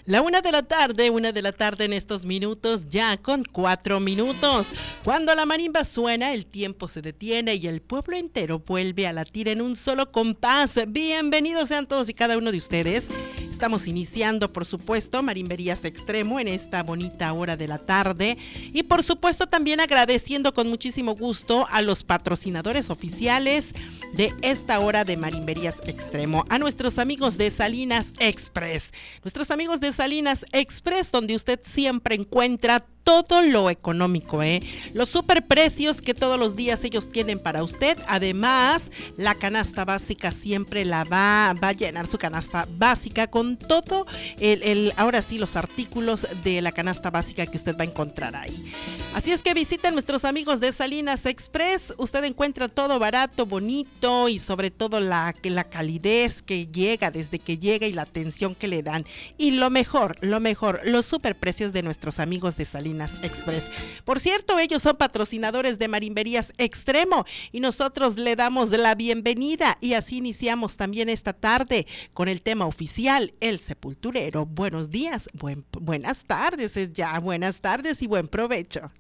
La 1 de la tarde en estos minutos, ya con 4 minutos. Cuando la marimba suena, el tiempo se detiene y el pueblo entero vuelve a latir en un solo compás. Bienvenidos sean todos y cada uno de ustedes. Estamos iniciando, por supuesto, Marimberías Extremo en esta bonita hora de la tarde. Y por supuesto también agradeciendo con muchísimo gusto a los patrocinadores oficiales de esta hora de Marimberías Extremo. A nuestros amigos de Salinas Express. Nuestros amigos de Salinas Express, donde usted siempre encuentra todo lo económico, los superprecios que todos los días ellos tienen para usted. Además, la canasta básica siempre va a llenar su canasta básica con todo ahora sí, los artículos de la canasta básica que usted va a encontrar ahí. Así es que visiten nuestros amigos de Salinas Express. Usted encuentra todo barato, bonito y sobre todo la calidez que llega desde que llega y la atención que le dan. Y lo mejor, los superprecios de nuestros amigos de Salinas Express. Por cierto, ellos son patrocinadores de Marimberías Extremo y nosotros le damos la bienvenida y así iniciamos también esta tarde con el tema oficial, el sepulturero. Buenos días, buenas tardes, buenas tardes y buen provecho.